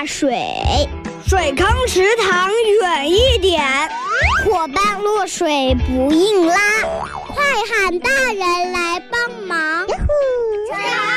水， 水坑池塘远一点， 伙伴落水不硬拉，快喊大人来帮